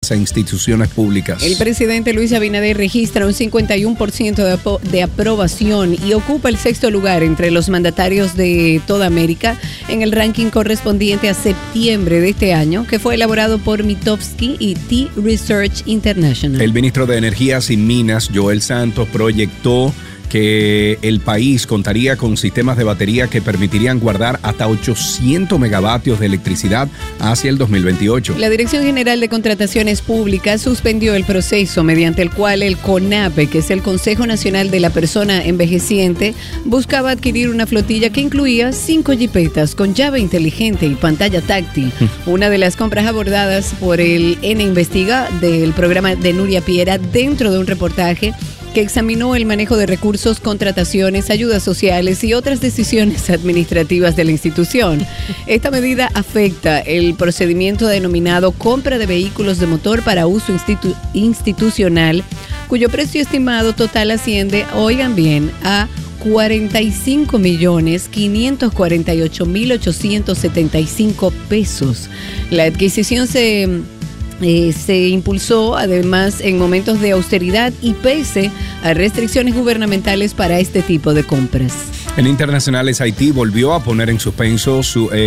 empresas e instituciones públicas. El presidente Luis Abinader registra un 51% de aprobación y ocupa el sexto lugar entre los mandatarios de toda América en el ranking correspondiente a septiembre de este año, que fue elaborado por Mitofsky y T-Research International. El ministro de Energías y Minas, Joel Santos, proyectó que el país contaría con sistemas de batería que permitirían guardar hasta 800 megavatios de electricidad hacia el 2028. La Dirección General de Contrataciones Públicas suspendió el proceso mediante el cual el CONAPE, que es el Consejo Nacional de la Persona Envejeciente, buscaba adquirir una flotilla que incluía 5 jipetas con llave inteligente y pantalla táctil. Una de las compras abordadas por el N Investiga del programa de Nuria Piera dentro de un reportaje que examinó el manejo de recursos, contrataciones, ayudas sociales y otras decisiones administrativas de la institución. Esta medida afecta el procedimiento denominado compra de vehículos de motor para uso institucional, cuyo precio estimado total asciende, oigan bien, a 45.548.875 pesos. La adquisición se impulsó además en momentos de austeridad y pese a restricciones gubernamentales para este tipo de compras. En internacionales, Haití volvió a poner en suspenso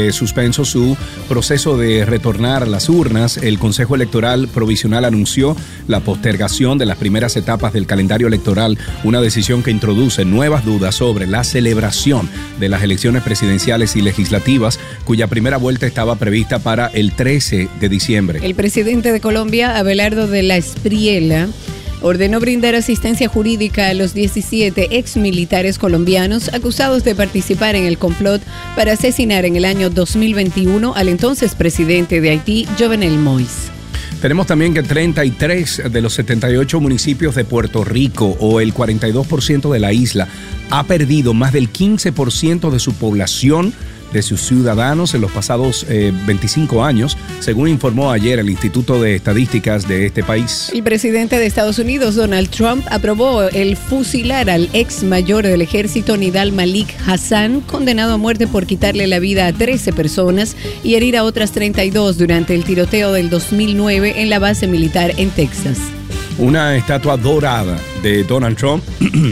su proceso de retornar a las urnas. El Consejo Electoral Provisional anunció la postergación de las primeras etapas del calendario electoral, una decisión que introduce nuevas dudas sobre la celebración de las elecciones presidenciales y legislativas, cuya primera vuelta estaba prevista para el 13 de diciembre. El presidente de Colombia, Abelardo de la Espriella, ordenó brindar asistencia jurídica a los 17 exmilitares colombianos acusados de participar en el complot para asesinar en el año 2021 al entonces presidente de Haití, Jovenel Moïse. Tenemos también que 33 de los 78 municipios de Puerto Rico, o el 42% de la isla, ha perdido más del 15% de su población, de sus ciudadanos en los pasados 25 años, según informó ayer el Instituto de Estadísticas de este país. El presidente de Estados Unidos, Donald Trump, aprobó el fusilar al ex mayor del ejército Nidal Malik Hassan, condenado a muerte por quitarle la vida a 13 personas y herir a otras 32 durante el tiroteo del 2009 en la base militar en Texas. Una estatua dorada de Donald Trump,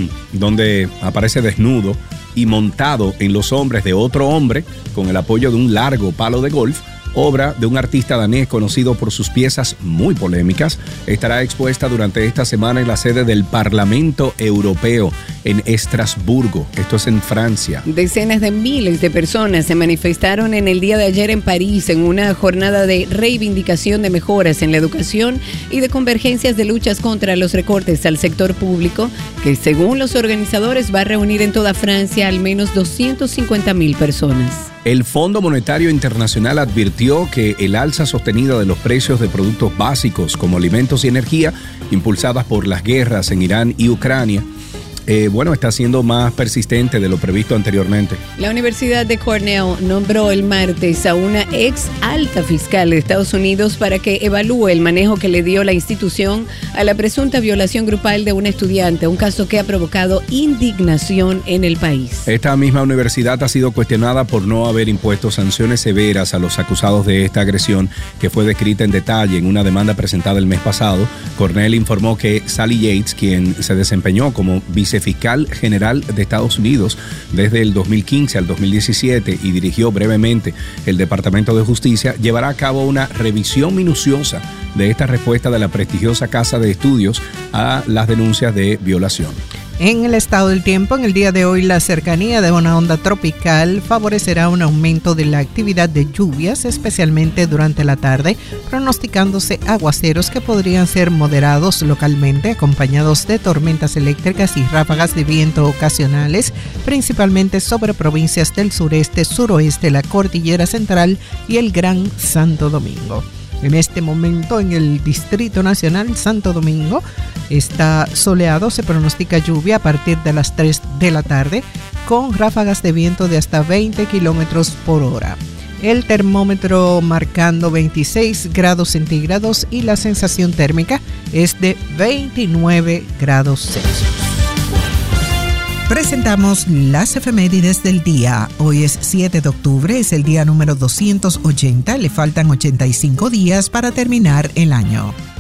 donde aparece desnudo y montado en los hombros de otro hombre con el apoyo de un largo palo de golf, obra de un artista danés conocido por sus piezas muy polémicas, estará expuesta durante esta semana en la sede del Parlamento Europeo en Estrasburgo. Esto es en Francia. Decenas de miles de personas se manifestaron en el día de ayer en París en una jornada de reivindicación de mejoras en la educación y de convergencias de luchas contra los recortes al sector público, que según los organizadores va a reunir en toda Francia al menos 250.000 personas. El Fondo Monetario Internacional advirtió que el alza sostenida de los precios de productos básicos como alimentos y energía, impulsadas por las guerras en Irán y Ucrania, está siendo más persistente de lo previsto anteriormente. La Universidad de Cornell nombró el martes a una ex alta fiscal de Estados Unidos para que evalúe el manejo que le dio la institución a la presunta violación grupal de una estudiante, un caso que ha provocado indignación en el país. Esta misma universidad ha sido cuestionada por no haber impuesto sanciones severas a los acusados de esta agresión, que fue descrita en detalle en una demanda presentada el mes pasado. Cornell informó que Sally Yates, quien se desempeñó como vicefiscal general de Estados Unidos desde el 2015 al 2017 y dirigió brevemente el Departamento de Justicia, llevará a cabo una revisión minuciosa de esta respuesta de la prestigiosa Casa de Estudios a las denuncias de violación. En el estado del tiempo, en el día de hoy, la cercanía de una onda tropical favorecerá un aumento de la actividad de lluvias, especialmente durante la tarde, pronosticándose aguaceros que podrían ser moderados localmente, acompañados de tormentas eléctricas y ráfagas de viento ocasionales, principalmente sobre provincias del sureste, suroeste, la Cordillera Central y el Gran Santo Domingo. En este momento en el Distrito Nacional Santo Domingo está soleado, se pronostica lluvia a partir de las 3 de la tarde con ráfagas de viento de hasta 20 kilómetros por hora. El termómetro marcando 26 grados centígrados y la sensación térmica es de 29 grados Celsius. Presentamos las efemérides del día. Hoy es 7 de octubre, es el día número 280, le faltan 85 días para terminar el año.